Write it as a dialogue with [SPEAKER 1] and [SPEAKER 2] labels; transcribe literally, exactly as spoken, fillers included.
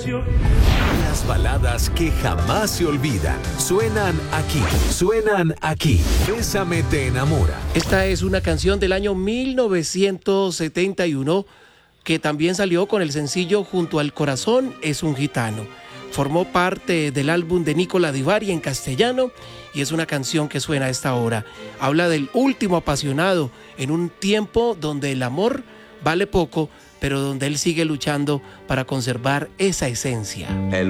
[SPEAKER 1] canción.
[SPEAKER 2] Las baladas que jamás se olvidan suenan aquí, suenan aquí. Bésame te enamora.
[SPEAKER 3] Esta es una canción del año mil novecientos setenta y uno que también salió con el sencillo Junto al corazón es un gitano. Formó parte del álbum de Nicola Di Bari en castellano y es una canción que suena a esta hora. Habla del último apasionado en un tiempo donde el amor vale poco, pero donde él sigue luchando para conservar esa esencia.